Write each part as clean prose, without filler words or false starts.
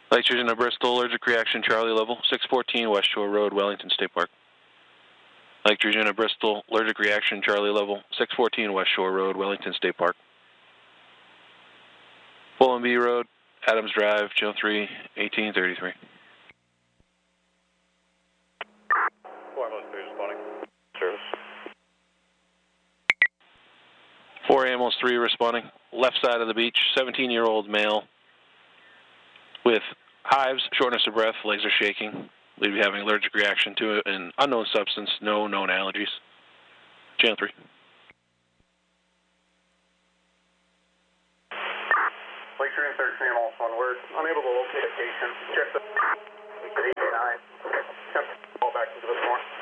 Lake Region of Bristol, allergic reaction, Charlie level, 614 West Shore Road, Wellington State Park. Lake Region of Bristol, allergic reaction, Charlie level, 614 West Shore Road, Wellington State Park. Fulham B Road, Adams Drive, Channel 3, 1833. 4 Ambulance 3 responding. Service. 4 Ambulance 3 responding. Left side of the beach, 17-year-old male with hives, shortness of breath, legs are shaking. Believe you having allergic reaction to an unknown substance, no known allergies. Channel 3. Lake Region 13 Ambulance 1, we're unable to locate a patient. Check the 889. Call back into this morning.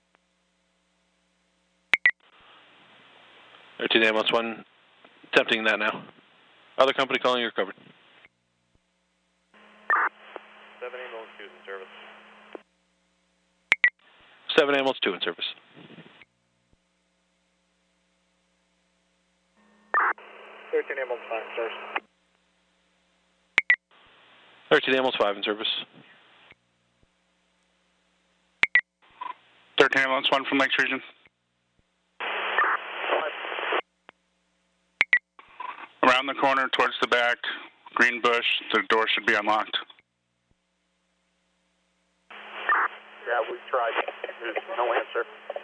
13 Ambulance 1, attempting that now. Other company calling, you're covered. 7 Ambulance 2 is in service. 7 Ambulance 2 in service. 13 Ambulance 5 in service. 13 Ambulance 5 in service. 13 Ambulance 1 from Lakes Region. Around the corner, towards the back, green bush, the door should be unlocked. Yeah, we've tried. There's no answer.